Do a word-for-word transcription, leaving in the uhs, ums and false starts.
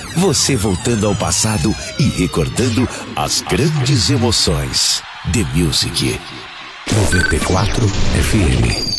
Você voltando ao passado e recordando as grandes emoções. The Music. noventa e quatro F M.